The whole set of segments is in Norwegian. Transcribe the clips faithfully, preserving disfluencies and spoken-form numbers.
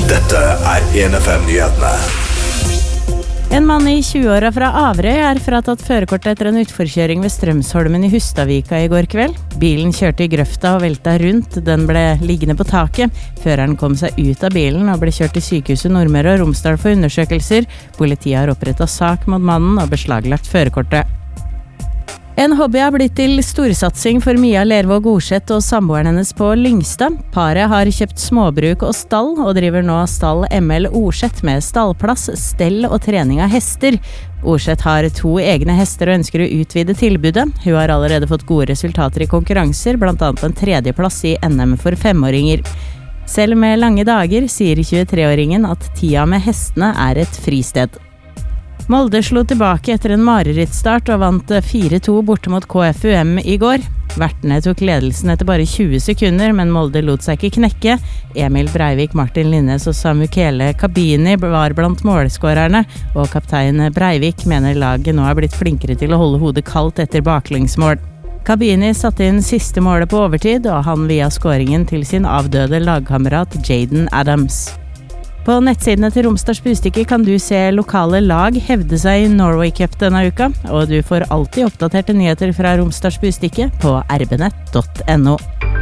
Dette er en F M-nyhetene. En mann i tjueåra fra Averøy er fratatt førerkortet etter en utforkjøring ved Strømsholmen i Hustadvika i går kveld. Bilen kjørte i grøfta og velta rundt, den ble liggende på taket. Føreren kom seg ut av bilen og ble kjørt til sykehuset Nordmøre og Romsdal for undersøkelser. Politiet har opprettet sak mot mannen og beslaglagt førerkortet. En hobby har blitt til storsatsing for Mia Lervåg Orseth og samboeren hennes på Lyngstad. Paret har kjøpt småbruk og stall, og driver nå stall M L Orseth med stallplass, stell og trening av hester. Orseth har to egne hester og ønsker å utvide tilbudet. Hun har allerede fått gode resultater i konkurranser, blant annet en tredjeplass i N M for femåringer. Selv med lange dager sier tjuetreåringen at tida med hestene er et fristed. Molde slo tilbake etter en marerittstart og vant fire to borte mot K F U M i går. Vertene tok ledelsen etter bare tjue sekunder, men Molde lot seg ikke knekke. Emil Breivik, Martin Linnes og Samuele Kabini var blant målskårerne, og kaptein Breivik mener laget nå er blitt flinkere til å holde hodet kaldt etter baklengsmål. Kabini satte inn siste målet på overtid, og han via skåringen til sin avdøde lagkamerat Jaden Adams. På nettsidene til Romsdals Budstikke kan du se lokale lag hevde seg i Norway Cup denne uka, og du får alltid oppdaterte nyheter fra Romsdals Budstikke på r b nett punktum n o.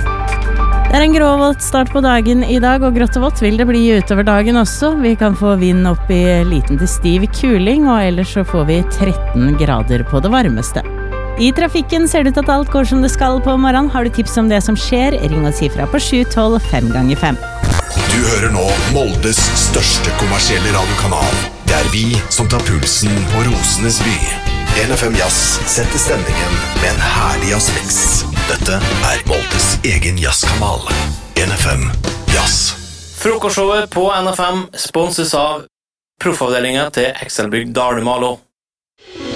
Det er en grå og våt start på dagen i dag, og grått og vått vil det bli utover dagen også. Vi kan få vind opp i liten til stiv kuling, og ellers så får vi tretten grader på det varmeste. I trafikken ser det ut at alt går som det skal på morgenen. Har du tips om det som skjer, ring og si fra på sju tolv fem ganger fem. Du hører nå Moldes største kommersielle radiokanal. Det er vi som tar pulsen på Rosenes by. en F M Jazz setter stemningen med en herlig jazzmix. Dette er Moldes egen jazzkanal. en F M Jazz. Frokostshowet på N F M sponses av proffavdelingen til Excelbygg Dalmalo.